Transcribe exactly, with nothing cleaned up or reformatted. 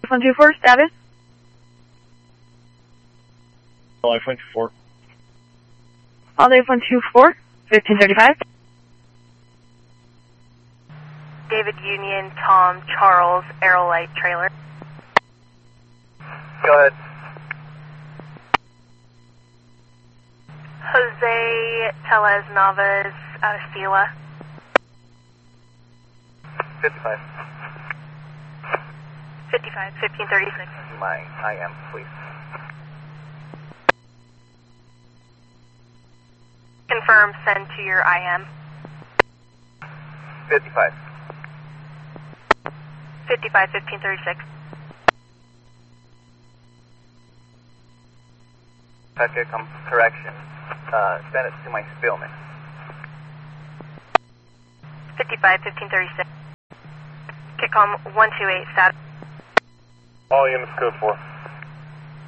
one two four, status? Life one two four. All day one two four, fifteen thirty-five. David Union, Tom, Charles, Aerolite trailer. Go ahead. Jose Telez Navas out of Sila. fifty-five. fifty-five, fifteen thirty-six. My I am, please. Confirm, send to your I M. fifty-five. fifty-five, fifteen thirty-six. Patrick, come correction. Uh, send it to my Spillman. fifty-five, fifteen thirty-six. Kitcom one two eight, status. All units code four.